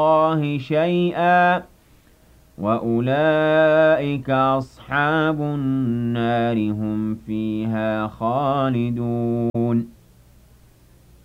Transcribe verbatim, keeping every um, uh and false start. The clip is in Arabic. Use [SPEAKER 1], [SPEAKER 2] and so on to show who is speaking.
[SPEAKER 1] اللَّهِ شَيْئًا ۖ وَأُولَٰئِكَ أَصْحَابُ النَّارِ ۖ هُمْ فِيهَا خَالِدُونَ